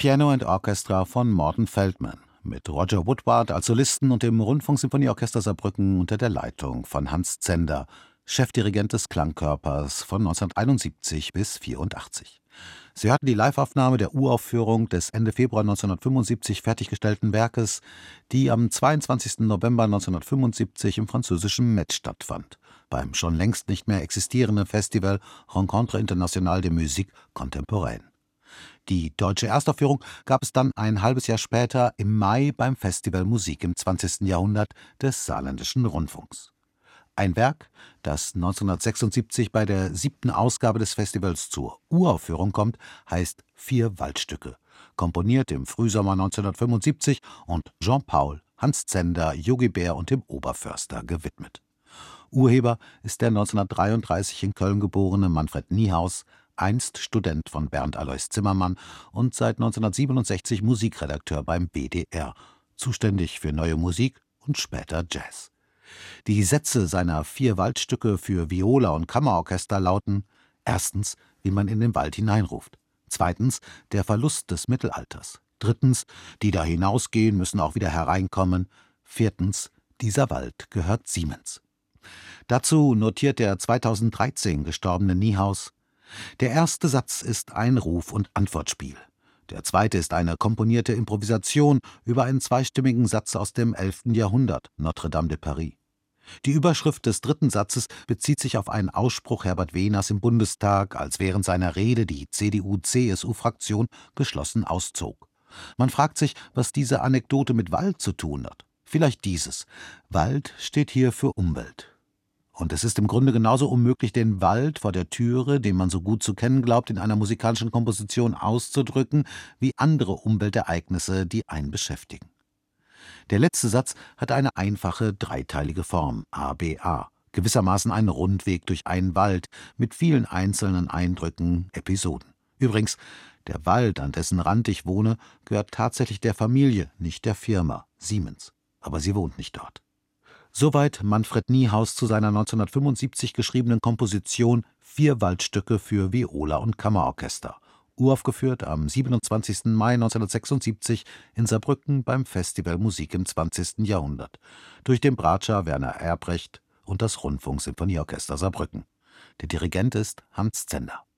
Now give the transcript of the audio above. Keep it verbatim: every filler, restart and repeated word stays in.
Piano and Orchestra von Morton Feldman mit Roger Woodward als Solisten und dem Rundfunksymphonieorchester Saarbrücken unter der Leitung von Hans Zender, Chefdirigent des Klangkörpers von neunzehnhunderteinundsiebzig bis vierundachtzig. Sie hörten die Liveaufnahme der Uraufführung des Ende Februar neunzehnhundertfünfundsiebzig fertiggestellten Werkes, die am zweiundzwanzigsten November neunzehnhundertfünfundsiebzig im französischen Metz stattfand, beim schon längst nicht mehr existierenden Festival Rencontre Internationale de Musique Contemporaine. Die deutsche Erstaufführung gab es dann ein halbes Jahr später im Mai beim Festival Musik im zwanzigsten Jahrhundert des Saarländischen Rundfunks. Ein Werk, das neunzehnhundertsechsundsiebzig bei der siebten Ausgabe des Festivals zur Uraufführung kommt, heißt Vier Waldstücke, komponiert im Frühsommer neunzehnhundertfünfundsiebzig und Jean-Paul, Hans Zender, Yogi Bär und dem Oberförster gewidmet. Urheber ist der neunzehnhundertdreiunddreißig in Köln geborene Manfred Niehaus, einst Student von Bernd Alois Zimmermann und seit neunzehnhundertsiebenundsechzig Musikredakteur beim B D R, zuständig für Neue Musik und später Jazz. Die Sätze seiner Vier Waldstücke für Viola und Kammerorchester lauten: Erstens, wie man in den Wald hineinruft. Zweitens, der Verlust des Mittelalters. Drittens, die da hinausgehen, müssen auch wieder hereinkommen. Viertens, dieser Wald gehört Siemens. Dazu notiert der zweitausenddreizehn gestorbene Niehaus: Der erste Satz ist ein Ruf- und Antwortspiel. Der zweite ist eine komponierte Improvisation über einen zweistimmigen Satz aus dem elften Jahrhundert, Notre-Dame de Paris. Die Überschrift des dritten Satzes bezieht sich auf einen Ausspruch Herbert Wehners im Bundestag, als während seiner Rede die C D U-C S U-Fraktion geschlossen auszog. Man fragt sich, was diese Anekdote mit Wald zu tun hat. Vielleicht dieses: Wald steht hier für Umwelt. Und es ist im Grunde genauso unmöglich, den Wald vor der Türe, den man so gut zu kennen glaubt, in einer musikalischen Komposition auszudrücken, wie andere Umweltereignisse, die einen beschäftigen. Der letzte Satz hat eine einfache dreiteilige Form, A B A, gewissermaßen ein Rundweg durch einen Wald mit vielen einzelnen Eindrücken, Episoden. Übrigens, der Wald, an dessen Rand ich wohne, gehört tatsächlich der Familie, nicht der Firma, Siemens. Aber sie wohnt nicht dort. Soweit Manfred Niehaus zu seiner neunzehnhundertfünfundsiebzig geschriebenen Komposition Vier Waldstücke für Viola und Kammerorchester, uraufgeführt am siebenundzwanzigsten Mai neunzehnhundertsechsundsiebzig in Saarbrücken beim Festival Musik im zwanzigsten Jahrhundert, durch den Bratscher Werner Erbrecht und das Rundfunksymphonieorchester Saarbrücken. Der Dirigent ist Hans Zender.